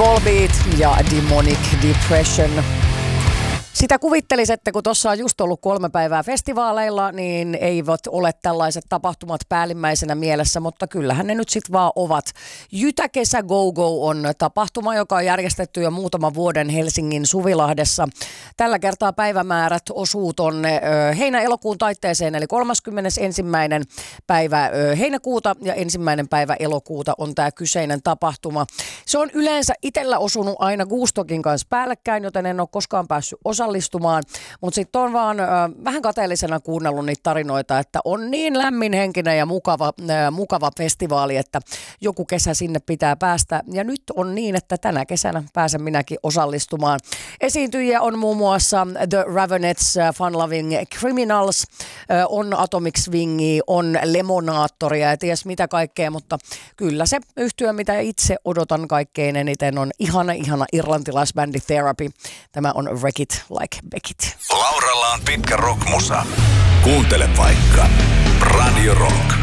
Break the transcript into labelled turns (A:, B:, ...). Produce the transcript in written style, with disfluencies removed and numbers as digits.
A: Volbeat ja Demonic Depression. Sitä kuvittelisi, että kun tuossa on just ollut 3 päivää festivaaleilla, niin eivät ole tällaiset tapahtumat päällimmäisenä mielessä, mutta kyllähän ne nyt sitten vaan ovat. Jytäkesä Go Go on tapahtuma, joka on järjestetty jo muutaman vuoden Helsingin Suvilahdessa. Tällä kertaa päivämäärät osuu tuonne heinä-elokuun taitteeseen, eli 31. päivä heinäkuuta ja 1. päivä elokuuta on tämä kyseinen tapahtuma. Se on yleensä itsellä osunut aina Gustokin kanssa päällekkäin, joten en ole koskaan päässyt osallistumaan, mutta sitten on vaan vähän kateellisena kuunnellut niitä tarinoita, että on niin lämminhenkinen ja mukava festivaali, että joku kesä sinne pitää päästä. Ja nyt on niin, että tänä kesänä pääsen minäkin osallistumaan. Esiintyjiä on muun muassa The Ravenettes, Fun Loving Criminals, on Atomic Swingia, on Lemonaattoria ja ties mitä kaikkea, mutta kyllä se yhtye, mitä itse odotan kaikkein eniten, on ihana irlantilaisbändi Therapy. Tämä on Wreck It Like Beckit.
B: Lauralla on pitkä rockmusa. Kuuntele vaikka Radio Rock.